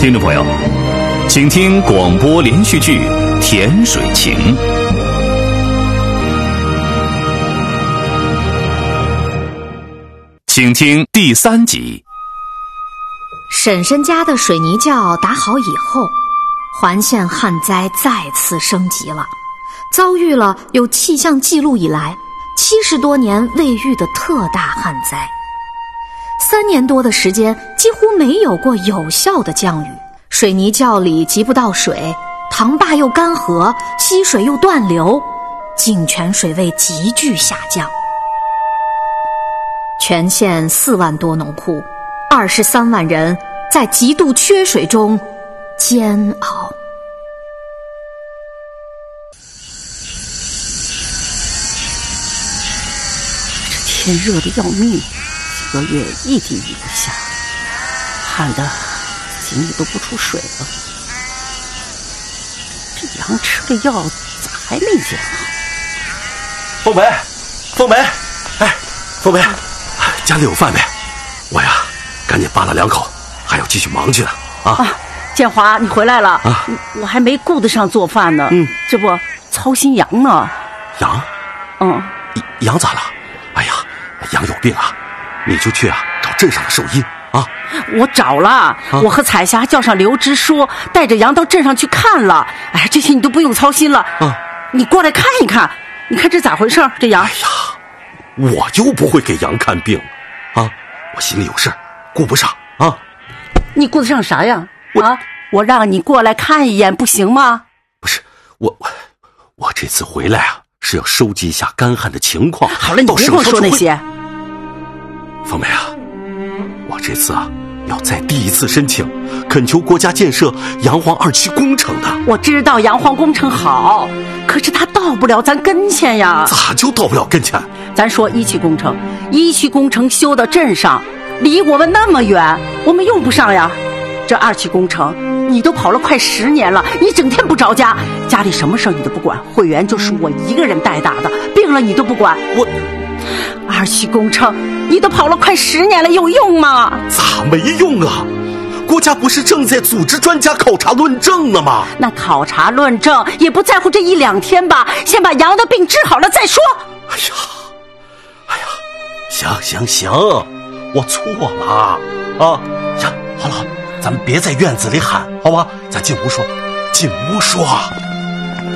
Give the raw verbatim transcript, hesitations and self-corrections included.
听众朋友，请听广播连续剧《甜水情》。请听第三集。 婶婶家的水泥窖打好以后，环县旱灾再次升级了，遭遇了有气象记录以来七十多年未遇的特大旱灾。三年多的时间几乎没有过有效的降雨，水泥窖里集不到水，塘坝又干涸，溪水又断流，井泉水位急剧下降。全县四万多农户，二十三万人在极度缺水中煎熬。 这天热得要命，几个月一滴雨不下，旱得井里都不出水了。这羊吃的药咋还没见好？ 凤梅，凤梅，哎，凤梅，家里有饭没？我呀，赶紧扒拉两口，还要继续忙去呢。啊啊，建华，你回来了啊！我还没顾得上做饭呢。嗯，这不操心羊呢。 羊？ 嗯， 羊咋了？哎呀，羊有病啊！你就去啊找镇上的兽医啊！ 我找了，啊、我和彩霞叫上刘支书，带着羊到镇上去看了。哎，这些你都不用操心了。啊，你过来看一看，你看这咋回事？这羊？ 哎呀，我又不会给羊看病，啊，我心里有事，顾不上啊。 你顾得上啥呀？我啊，我让你过来看一眼，不行吗？ 不是，我我我这次回来啊，是要收集一下干旱的情况。 好了，你别跟我说那些。 凤梅啊，我这次啊要再第一次申请，恳求国家建设洋黄二期工程的。 我知道洋黄工程好，可是它到不了咱跟前呀。 咋就到不了跟前？ 咱说一期工程，一期工程修到镇上，离我们那么远，我们用不上呀。这二期工程，你都跑了快十年了，你整天不着家，家里什么事你都不管，会员就是我一个人带大的，病了你都不管。 我二期工程你都跑了快十年了，有用吗？ 咋没用啊？国家不是正在组织专家考察论证呢吗？ 那考察论证也不在乎这一两天吧，先把羊的病治好了再说。 哎呀哎呀，行行行，我错了啊！呀，好了，咱们别在院子里喊，好吧？咱进屋说，进屋说。